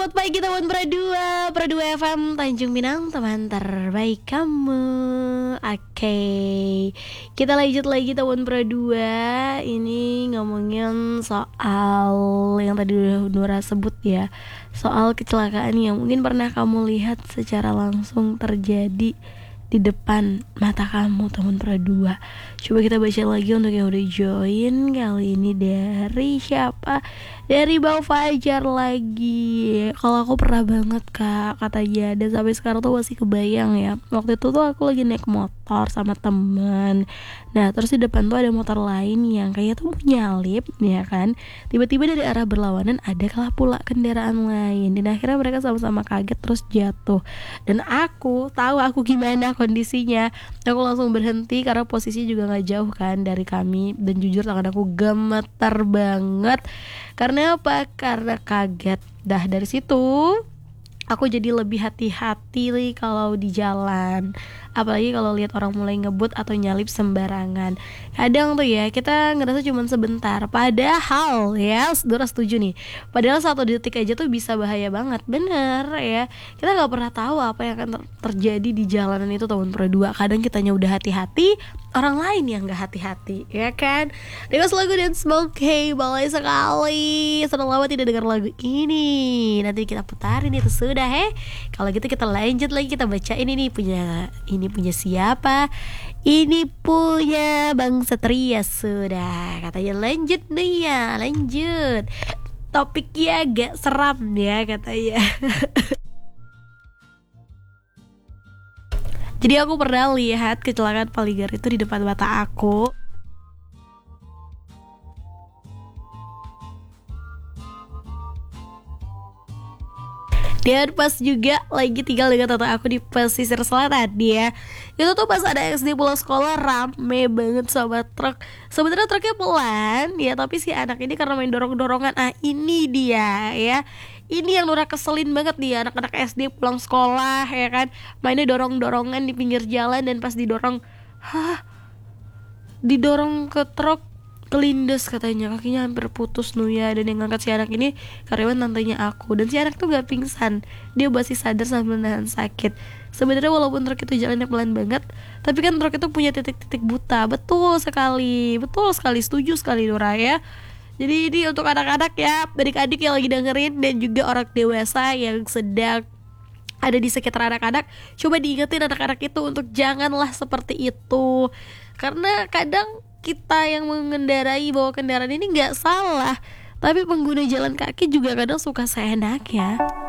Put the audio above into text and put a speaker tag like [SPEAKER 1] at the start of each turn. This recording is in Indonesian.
[SPEAKER 1] Selamat pagi teman Pradua FM Tanjung Pinang, teman terbaik kamu. Oke, kita lanjut lagi teman Pradua. Ini ngomongin soal yang tadi udah Nura sebut ya, soal kecelakaan yang mungkin pernah kamu lihat secara langsung terjadi di depan mata kamu teman Pradua. Coba kita baca lagi untuk yang udah join. Kali ini dari siapa? Dari Bang Fajar lagi. Kalau aku pernah banget kak, katanya. Dan sampai sekarang tuh masih kebayang ya. Waktu itu tuh aku lagi naik motor sama teman. Nah terus di depan tuh ada motor lain yang kayaknya tuh mau nyalip ya kan. Tiba-tiba dari arah berlawanan ada kalah pula kendaraan lain. Dan akhirnya mereka sama-sama kaget terus jatuh. Dan aku tahu aku gimana kondisinya. Aku langsung berhenti karena posisinya juga gak jauh kan dari kami. Dan jujur tangan aku gemeter banget. Karena apa? Karena kaget. Dah dari situ aku jadi lebih hati-hati nih kalau di jalan. Apalagi kalau lihat orang mulai ngebut atau nyalip sembarangan. Kadang tuh ya kita ngerasa cuma sebentar. Padahal ya, Dora setuju nih. Padahal 1 detik aja tuh bisa bahaya banget. Bener ya. Kita gak pernah tahu apa yang akan terjadi di jalanan itu tahun Pradua. Kadang kitanya udah hati-hati, orang lain yang gak hati-hati, ya kan? Request lagu dan Smoke, hey, balai sekali. Sudah lama tidak dengar lagu ini. Nanti kita putarin itu sudah Kalau gitu kita lanjut lagi, kita baca ini punya siapa? Ini punya Bang Satria sudah. Katanya lanjut nih ya, lanjut. Topiknya agak seram ya katanya. Jadi aku pernah lihat kecelakaan Paligar itu di depan mata aku. Dan pas juga lagi tinggal dengan tante aku di pesisir selatan dia. Itu tuh pas ada SD pulang sekolah rame banget sama truk. Sebenarnya truknya pelan ya, tapi si anak ini karena main dorong-dorongan. Ah ini dia ya. Ini yang Nura keselin banget dia, anak-anak SD pulang sekolah ya kan, mainnya dorong-dorongan di pinggir jalan. Dan pas didorong, didorong ke truk, kelindes katanya, kakinya hampir putus Nuya. Dan yang ngangkat si anak ini karyawan tantenya aku. Dan si anak tuh gak pingsan, dia masih sadar sambil nahan sakit. Sebenarnya walaupun truk itu jalannya pelan banget, tapi kan truk itu punya titik-titik buta. Betul sekali, setuju sekali Nura ya. Jadi ini untuk anak-anak ya, adik-adik yang lagi dengerin, dan juga orang dewasa yang sedang ada di sekitar anak-anak. Coba diingetin anak-anak itu untuk janganlah seperti itu. Karena kadang kita yang mengendarai bawa kendaraan ini gak salah, tapi pengguna jalan kaki juga kadang suka seenaknya.